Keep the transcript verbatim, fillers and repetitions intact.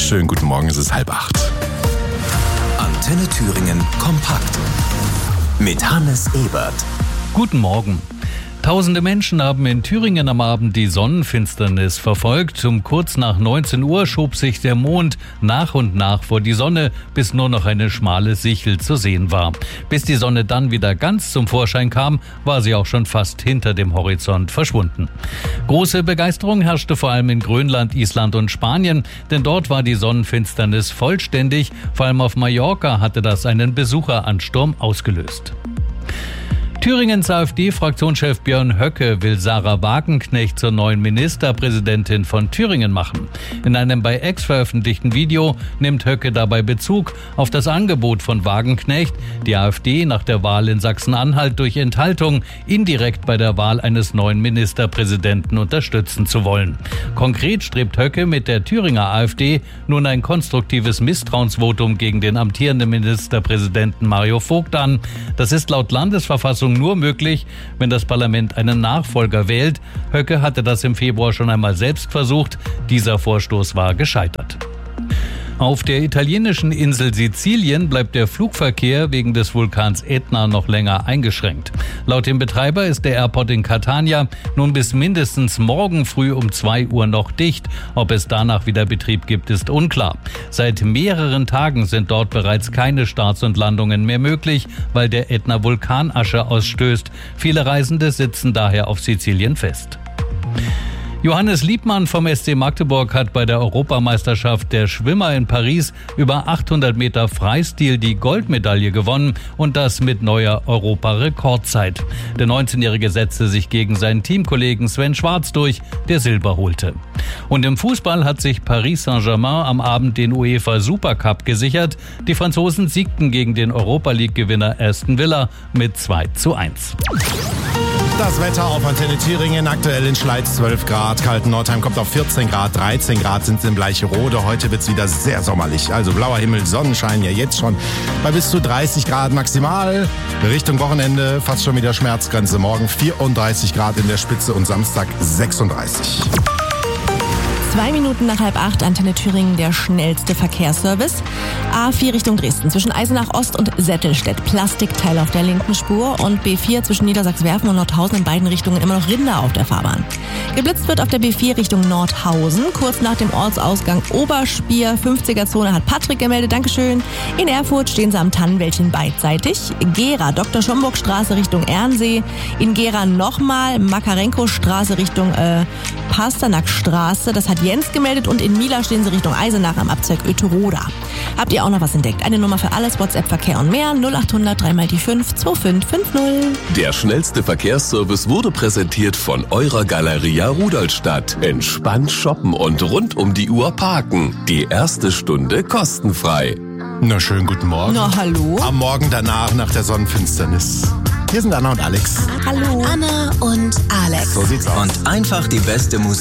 Schönen guten Morgen, es ist halb acht. Antenne Thüringen kompakt mit Hannes Ebert. Guten Morgen. Tausende Menschen haben in Thüringen am Abend die Sonnenfinsternis verfolgt. Um kurz nach neunzehn Uhr schob sich der Mond nach und nach vor die Sonne, bis nur noch eine schmale Sichel zu sehen war. Bis die Sonne dann wieder ganz zum Vorschein kam, war sie auch schon fast hinter dem Horizont verschwunden. Große Begeisterung herrschte vor allem in Grönland, Island und Spanien, denn dort war die Sonnenfinsternis vollständig. Vor allem auf Mallorca hatte das einen Besucheransturm ausgelöst. Thüringens AfD-Fraktionschef Björn Höcke will Sarah Wagenknecht zur neuen Ministerpräsidentin von Thüringen machen. In einem bei X veröffentlichten Video nimmt Höcke dabei Bezug auf das Angebot von Wagenknecht, die AfD nach der Wahl in Sachsen-Anhalt durch Enthaltung indirekt bei der Wahl eines neuen Ministerpräsidenten unterstützen zu wollen. Konkret strebt Höcke mit der Thüringer AfD nun ein konstruktives Misstrauensvotum gegen den amtierenden Ministerpräsidenten Mario Vogt an. Das ist laut Landesverfassung nur möglich, wenn das Parlament einen Nachfolger wählt. Höcke hatte das im Februar schon einmal selbst versucht. Dieser Vorstoß war gescheitert. Auf der italienischen Insel Sizilien bleibt der Flugverkehr wegen des Vulkans Ätna noch länger eingeschränkt. Laut dem Betreiber ist der Airport in Catania nun bis mindestens morgen früh um zwei Uhr noch dicht. Ob es danach wieder Betrieb gibt, ist unklar. Seit mehreren Tagen sind dort bereits keine Starts und Landungen mehr möglich, weil der Ätna Vulkanasche ausstößt. Viele Reisende sitzen daher auf Sizilien fest. Johannes Liebmann vom S C Magdeburg hat bei der Europameisterschaft der Schwimmer in Paris über achthundert Meter Freistil die Goldmedaille gewonnen und das mit neuer Europarekordzeit. Der neunzehnjährige setzte sich gegen seinen Teamkollegen Sven Schwarz durch, der Silber holte. Und im Fußball hat sich Paris Saint-Germain am Abend den UEFA Supercup gesichert. Die Franzosen siegten gegen den Europa-League-Gewinner Aston Villa mit zwei zu eins. Das Wetter auf Antenne Thüringen, aktuell in Schleiz zwölf Grad, Kalten-Nordheim kommt auf vierzehn Grad, dreizehn Grad sind es in Bleicherode. Heute wird es wieder sehr sommerlich, also blauer Himmel, Sonnenschein ja jetzt schon bei bis zu dreißig Grad maximal. Richtung Wochenende fast schon wieder Schmerzgrenze, morgen vierunddreißig Grad in der Spitze und Samstag sechsunddreißig. Zwei Minuten nach halb acht, Antenne Thüringen, der schnellste Verkehrsservice. A vier Richtung Dresden, zwischen Eisenach Ost und Sättelstedt. Plastikteil auf der linken Spur. Und B vier zwischen Niedersachswerfen und Nordhausen in beiden Richtungen immer noch Rinder auf der Fahrbahn. Geblitzt wird auf der B vier Richtung Nordhausen. Kurz nach dem Ortsausgang Oberspier, fünfziger-Zone, hat Patrick gemeldet. Dankeschön. In Erfurt stehen sie am Tannenwäldchen beidseitig. Gera, Doktor Schomburg Straße Richtung Ernsee. In Gera nochmal Makarenko Straße Richtung äh, Pasternak-Straße. Das hat Jens gemeldet. Und in Mila stehen sie Richtung Eisenach am Abzweig Oeteroda. Habt ihr auch noch was entdeckt? Eine Nummer für alles, WhatsApp, Verkehr und mehr. null achthundert drei mal die fünf zwei fünf fünf null. Der schnellste Verkehrsservice wurde präsentiert von eurer Galeria Rudolstadt. Entspannt shoppen und rund um die Uhr parken. Die erste Stunde kostenfrei. Na, schönen guten Morgen. Na, hallo. Am Morgen danach, nach der Sonnenfinsternis. Hier sind Anna und Alex. Hallo. Anna und Alex. So sieht's aus. Und einfach die beste Musik.